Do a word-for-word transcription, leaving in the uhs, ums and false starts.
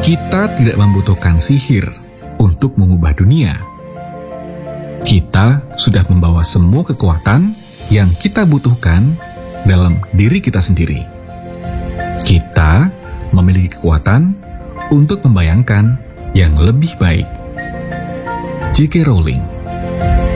Kita tidak membutuhkan sihir untuk mengubah dunia. Kita sudah membawa semua kekuatan yang kita butuhkan dalam diri kita sendiri. Kita memiliki kekuatan untuk membayangkan yang lebih baik. J K Rowling.